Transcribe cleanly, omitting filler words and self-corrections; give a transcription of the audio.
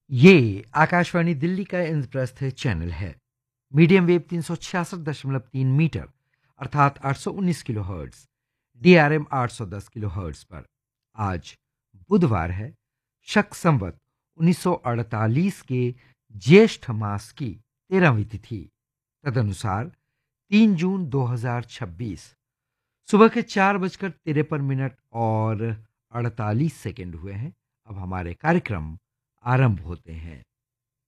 ये आकाशवाणी दिल्ली का इंद्रप्रस्थ चैनल है। मीडियम वेव 366.3 मीटर अर्थात 819 kilo hertz, DRM 810 kilo hertz पर। आज बुधवार है, शक संवत 1948 के ज्येष्ठ मास की 13वीं तिथि, तदनुसार 3 जून 2026 सुबह के 4:53 और 48 सेकंड हुए हैं। अब हमारे कार्यक्रम आरंभ होते हैं।